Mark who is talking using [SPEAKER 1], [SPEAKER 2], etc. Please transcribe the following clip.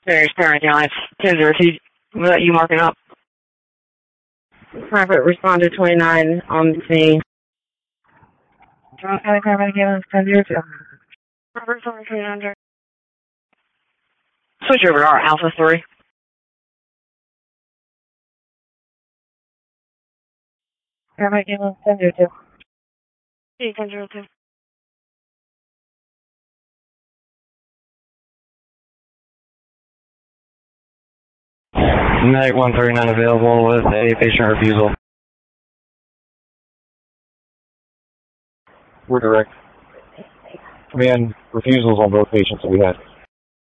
[SPEAKER 1] There's parent down. It's 10-02. We'll let you mark it up. Private responded 29 on the scene. Private given 10-02. Private 29. Switch over to our Alpha 3. Private given 10-02. 10-02.
[SPEAKER 2] Medic 139 available with a patient refusal.
[SPEAKER 3] We're direct. Command refusals on both patients that we had.